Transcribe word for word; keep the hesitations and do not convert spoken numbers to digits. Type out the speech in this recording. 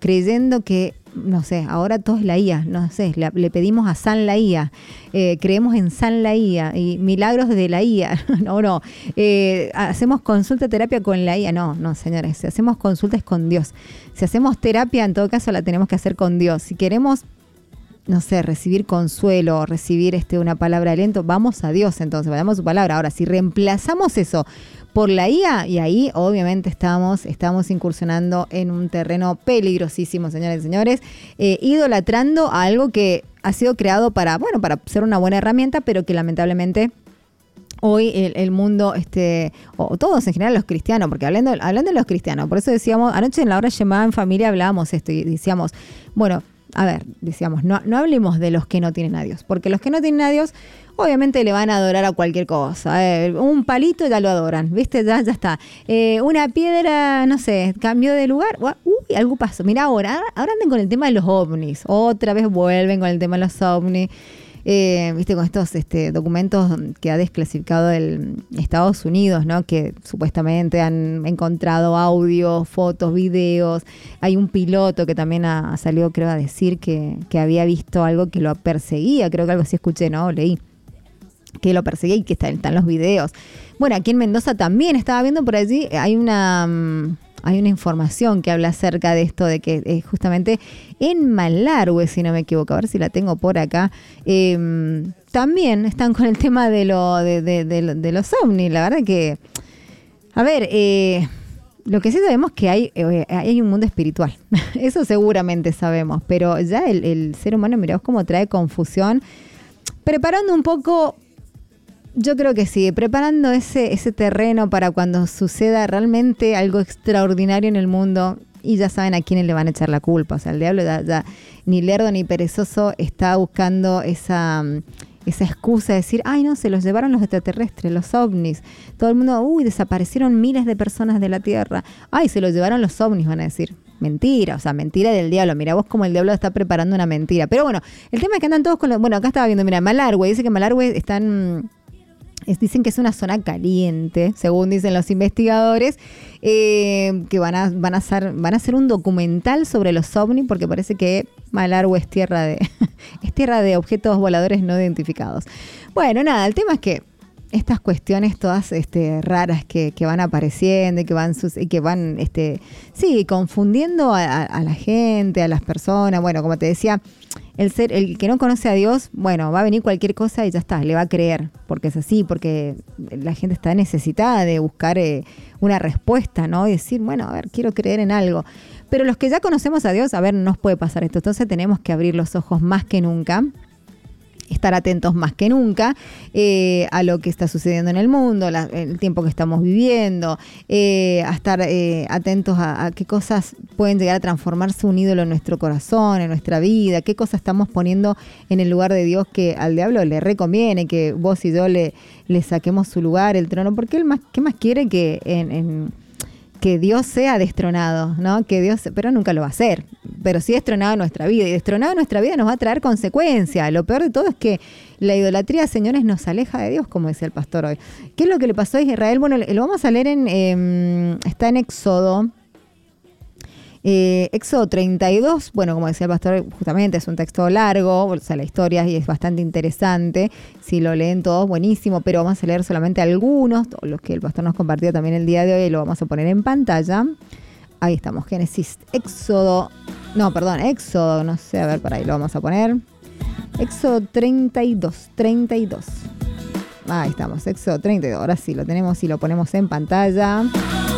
creyendo que, no sé, ahora todo es la I A, no sé, le, le pedimos a San la I A, eh, creemos en San la I A y milagros de la I A, no, no, eh, hacemos consulta terapia con la I A, no, no señores, si hacemos consultas con Dios, si hacemos terapia en todo caso la tenemos que hacer con Dios, si queremos, no sé, recibir consuelo, recibir este, una palabra de aliento, vamos a Dios entonces, vayamos a su palabra. Ahora, si reemplazamos eso por la I A, y ahí obviamente estamos, estamos incursionando en un terreno peligrosísimo, señores y señores, eh, idolatrando a algo que ha sido creado para, bueno, para ser una buena herramienta, pero que lamentablemente hoy el, el mundo, este, o todos en general los cristianos, porque hablando, hablando de los cristianos, por eso decíamos, anoche en la hora llamada en familia hablábamos esto y decíamos, bueno, a ver, decíamos, no, no hablemos de los que no tienen a Dios, porque los que no tienen a Dios, obviamente le van a adorar a cualquier cosa. Eh, un palito ya lo adoran, ¿viste? Ya, ya está. Eh, una piedra, no sé, cambió de lugar. Uy, algo pasó. Mirá ahora, ahora andan con el tema de los ovnis. Otra vez vuelven con el tema de los ovnis. Eh, viste, con estos este, documentos que ha desclasificado el Estados Unidos, ¿no? Que supuestamente han encontrado audios, fotos, videos. Hay un piloto que también ha, ha salido, creo, a decir que, que había visto algo que lo perseguía. Creo que algo así escuché, ¿no? Leí. Que lo perseguía y que están, están los videos. Bueno, aquí en Mendoza también estaba viendo por allí, hay una... Um, Hay una información que habla acerca de esto, de que eh, justamente en Malargüe, si no me equivoco, a ver si la tengo por acá, eh, también están con el tema de, lo, de, de, de, de los ovnis. La verdad que, a ver, eh, lo que sí sabemos es que hay, eh, hay un mundo espiritual. Eso seguramente sabemos, pero ya el, el ser humano, mirá vos cómo trae confusión, preparando un poco... Yo creo que sí, preparando ese, ese terreno para cuando suceda realmente algo extraordinario en el mundo, y ya saben a quiénes le van a echar la culpa. O sea, el diablo ya, ya ni lerdo ni perezoso está buscando esa, esa excusa de decir, ay no, se los llevaron los extraterrestres, los ovnis. Todo el mundo, uy, desaparecieron miles de personas de la Tierra. Ay, se los llevaron los ovnis, van a decir. Mentira, o sea, mentira del diablo. Mira vos cómo el diablo está preparando una mentira. Pero bueno, el tema es que andan todos con los... Bueno, acá estaba viendo, mira, Malargüe, dice que Malargüe están... Es, dicen que es una zona caliente, según dicen los investigadores, eh, que van a, van, a hacer, van a hacer un documental sobre los ovnis, porque parece que Malargüe es tierra de, es tierra de objetos voladores no identificados. Bueno, nada, el tema es que estas cuestiones todas este, raras que, que van apareciendo y que van, sus, y que van este, sí, confundiendo a, a, a la gente, a las personas. Bueno, como te decía, el ser, el que no conoce a Dios, bueno, va a venir cualquier cosa y ya está, le va a creer, porque es así, porque la gente está necesitada de buscar eh, una respuesta, ¿no? Y decir, bueno, a ver, quiero creer en algo. Pero los que ya conocemos a Dios, a ver, no nos puede pasar esto. Entonces tenemos que abrir los ojos más que nunca, estar atentos más que nunca eh, a lo que está sucediendo en el mundo, la, el tiempo que estamos viviendo, eh, a estar eh, atentos a, a qué cosas pueden llegar a transformarse un ídolo en nuestro corazón, en nuestra vida, qué cosas estamos poniendo en el lugar de Dios que al diablo le reconviene que vos y yo le, le saquemos su lugar, el trono, porque él más, ¿qué más quiere que en... en que Dios sea destronado, ¿no? Que Dios, pero nunca lo va a hacer, pero sí destronado en nuestra vida, y destronado en nuestra vida nos va a traer consecuencias. Lo peor de todo es que la idolatría, señores, nos aleja de Dios, como decía el pastor hoy. ¿Qué es lo que le pasó a Israel? Bueno, lo vamos a leer en, eh, está en Éxodo, Eh, Éxodo treinta y dos, bueno, como decía el pastor, justamente es un texto largo, o sea, la historia es bastante interesante, si lo leen todos, buenísimo, pero vamos a leer solamente algunos, los que el pastor nos compartió también el día de hoy, y lo vamos a poner en pantalla. Ahí estamos, Génesis, Éxodo, no, perdón, Éxodo, no sé, a ver, para ahí lo vamos a poner. Éxodo treinta y dos, treinta y dos. Ahí estamos, Éxodo treinta y dos, ahora sí, lo tenemos y lo ponemos en pantalla.